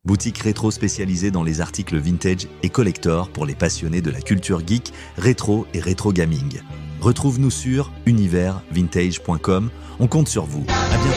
Boutique rétro spécialisée dans les articles vintage et collector pour les passionnés de la culture geek, rétro et rétro gaming. Retrouve-nous sur universvintage.com. On compte sur vous. À bientôt.